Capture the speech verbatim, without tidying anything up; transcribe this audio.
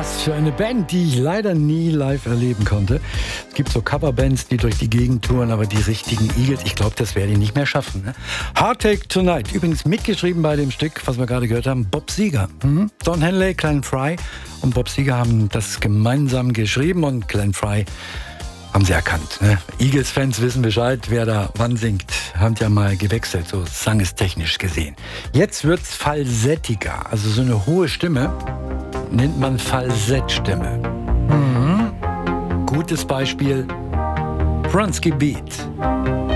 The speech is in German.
Was für eine Band, die ich leider nie live erleben konnte. Es gibt so Coverbands, die durch die Gegend touren, aber die richtigen Eagles, ich glaube, das werde ich nicht mehr schaffen. Ne? Heartache Tonight, übrigens mitgeschrieben bei dem Stück, was wir gerade gehört haben, Bob Seger. Mhm. Don Henley, Glenn Frey und Bob Seger haben das gemeinsam geschrieben und Glenn Frey haben sie erkannt. Ne? Eagles-Fans wissen Bescheid, wer da wann singt. Haben ja mal gewechselt, so sangestechnisch gesehen. Jetzt wird's falsettiger, also so eine hohe Stimme nennt man Falsettstimme. Mhm. Gutes Beispiel, Bronski Beat.